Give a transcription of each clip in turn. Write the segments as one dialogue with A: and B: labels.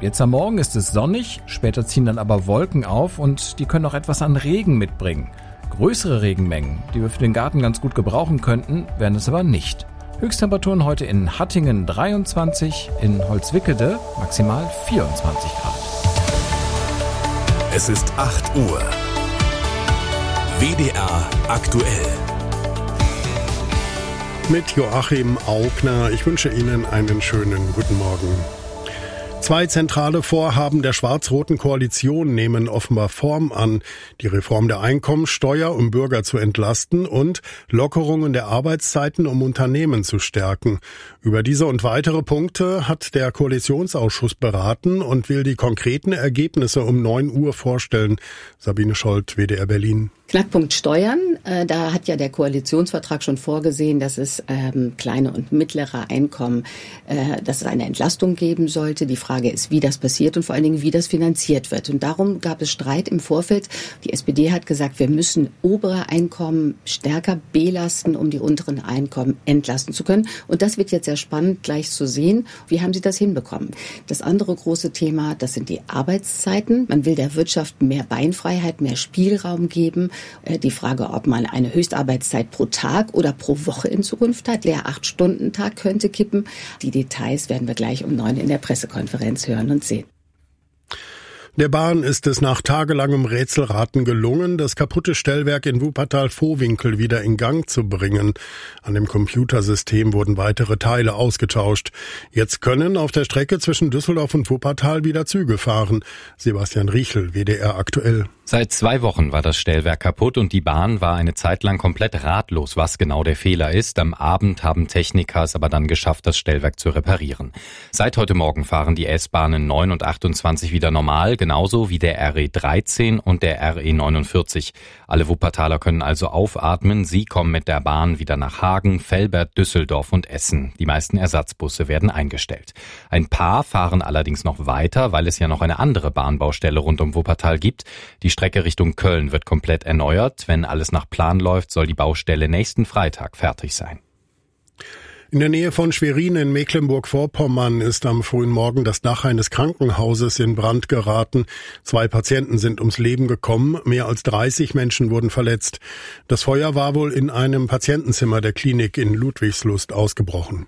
A: Jetzt am Morgen ist es sonnig, später ziehen dann aber Wolken auf und die können auch etwas an Regen mitbringen. Größere Regenmengen, die wir für den Garten ganz gut gebrauchen könnten, werden es aber nicht. Höchsttemperaturen heute in Hattingen 23, in Holzwickede maximal 24 Grad.
B: Es ist 8 Uhr. WDR aktuell.
C: Mit Joachim Augner. Ich wünsche Ihnen einen schönen guten Morgen. 2 zentrale Vorhaben der schwarz-roten Koalition nehmen offenbar Form an. Die Reform der Einkommensteuer, um Bürger zu entlasten, und Lockerungen der Arbeitszeiten, um Unternehmen zu stärken. Über diese und weitere Punkte hat der Koalitionsausschuss beraten und will die konkreten Ergebnisse um 9 Uhr vorstellen. Sabine Scholz, WDR Berlin.
D: Knackpunkt Steuern. Da hat ja der Koalitionsvertrag schon vorgesehen, dass es kleine und mittlere Einkommen, dass es eine Entlastung geben sollte. Die Frage ist, wie das passiert und vor allen Dingen, wie das finanziert wird. Und darum gab es Streit im Vorfeld. Die SPD hat gesagt, wir müssen obere Einkommen stärker belasten, um die unteren Einkommen entlasten zu können. Und das wird jetzt sehr spannend gleich zu sehen. Wie haben Sie das hinbekommen? Das andere große Thema, das sind die Arbeitszeiten. Man will der Wirtschaft mehr Beinfreiheit, mehr Spielraum geben. Die Frage, ob man eine Höchstarbeitszeit pro Tag oder pro Woche in Zukunft hat. Der 8-Stunden-Tag könnte kippen. Die Details werden wir gleich um 9 in der Pressekonferenz hören und sehen.
C: Der Bahn ist es nach tagelangem Rätselraten gelungen, das kaputte Stellwerk in Wuppertal-Vohwinkel wieder in Gang zu bringen. An dem Computersystem wurden weitere Teile ausgetauscht. Jetzt können auf der Strecke zwischen Düsseldorf und Wuppertal wieder Züge fahren. Sebastian Riechel, WDR aktuell.
E: Seit 2 Wochen war das Stellwerk kaputt und die Bahn war eine Zeit lang komplett ratlos, was genau der Fehler ist. Am Abend haben Techniker es aber dann geschafft, das Stellwerk zu reparieren. Seit heute Morgen fahren die S-Bahnen 9 und 28 wieder normal, genauso wie der RE 13 und der RE 49. Alle Wuppertaler können also aufatmen. Sie kommen mit der Bahn wieder nach Hagen, Velbert, Düsseldorf und Essen. Die meisten Ersatzbusse werden eingestellt. Ein paar fahren allerdings noch weiter, weil es ja noch eine andere Bahnbaustelle rund um Wuppertal gibt. Die Strecke Richtung Köln wird komplett erneuert. Wenn alles nach Plan läuft, soll die Baustelle nächsten Freitag fertig sein.
C: In der Nähe von Schwerin in Mecklenburg-Vorpommern ist am frühen Morgen das Dach eines Krankenhauses in Brand geraten. 2 Patienten sind ums Leben gekommen, mehr als 30 Menschen wurden verletzt. Das Feuer war wohl in einem Patientenzimmer der Klinik in Ludwigslust ausgebrochen.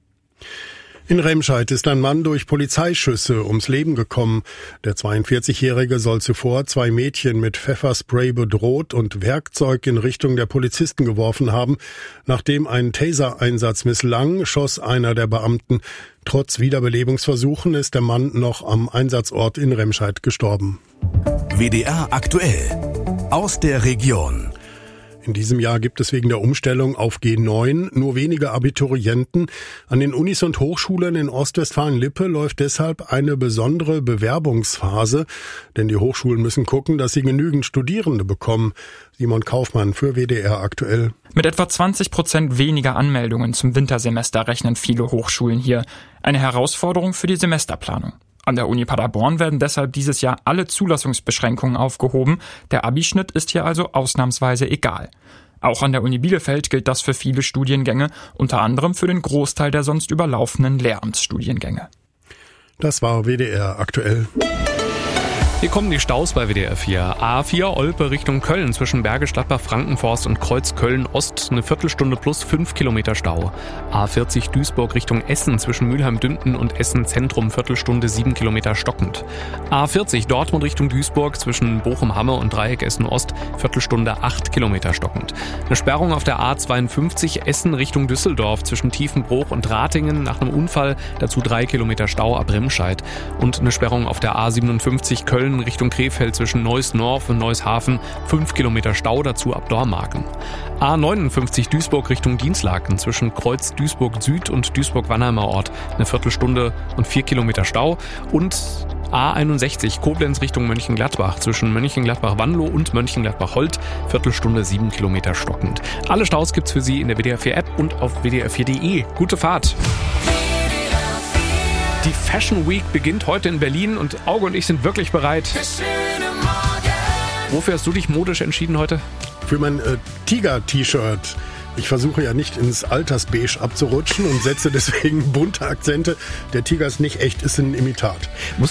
C: In Remscheid ist ein Mann durch Polizeischüsse ums Leben gekommen. Der 42-Jährige soll zuvor 2 Mädchen mit Pfefferspray bedroht und Werkzeug in Richtung der Polizisten geworfen haben. Nachdem ein Taser-Einsatz misslang, schoss einer der Beamten. Trotz Wiederbelebungsversuchen ist der Mann noch am Einsatzort in Remscheid gestorben.
B: WDR aktuell. Aus der Region.
C: In diesem Jahr gibt es wegen der Umstellung auf G9 nur wenige Abiturienten. An den Unis und Hochschulen in Ostwestfalen-Lippe läuft deshalb eine besondere Bewerbungsphase, denn die Hochschulen müssen gucken, dass sie genügend Studierende bekommen. Simon Kaufmann für WDR aktuell.
F: Mit etwa 20% weniger Anmeldungen zum Wintersemester rechnen viele Hochschulen hier. Eine Herausforderung für die Semesterplanung. An der Uni Paderborn werden deshalb dieses Jahr alle Zulassungsbeschränkungen aufgehoben. Der Abischnitt ist hier also ausnahmsweise egal. Auch an der Uni Bielefeld gilt das für viele Studiengänge, unter anderem für den Großteil der sonst überlaufenden Lehramtsstudiengänge.
C: Das war WDR aktuell.
G: Hier kommen die Staus bei WDR 4. A4 Olpe Richtung Köln zwischen Bergisch Gladbach, Frankenforst und Kreuz Köln-Ost eine Viertelstunde plus 5 Kilometer Stau. A40 Duisburg Richtung Essen zwischen Mülheim-Dünden und Essen-Zentrum Viertelstunde 7 Kilometer stockend. A40 Dortmund Richtung Duisburg zwischen Bochum-Hamme und Dreieck Essen-Ost Viertelstunde 8 Kilometer stockend. Eine Sperrung auf der A52 Essen Richtung Düsseldorf zwischen Tiefenbruch und Ratingen nach einem Unfall, dazu 3 Kilometer Stau ab Remscheid. Und eine Sperrung auf der A57 Köln Richtung Krefeld zwischen Neuss-Norf und Neuss-Hafen 5 Kilometer Stau, dazu ab Dormagen. A59 Duisburg Richtung Dienstlaken zwischen Kreuz Duisburg Süd und Duisburg-Wannheimer Ort eine Viertelstunde und 4 Kilometer Stau. Und A61 Koblenz Richtung Mönchengladbach zwischen Mönchengladbach-Wanlo und Mönchengladbach-Holt Viertelstunde 7 Kilometer stockend. Alle Staus gibt's für Sie in der WDR 4 App und auf wdr4.de. Gute Fahrt! Die Fashion Week beginnt heute in Berlin und Auge und ich sind wirklich bereit. Wofür hast du dich modisch entschieden heute?
C: Für mein Tiger-T-Shirt. Ich versuche ja nicht ins Altersbeige abzurutschen und setze deswegen bunte Akzente. Der Tiger ist nicht echt, ist ein Imitat.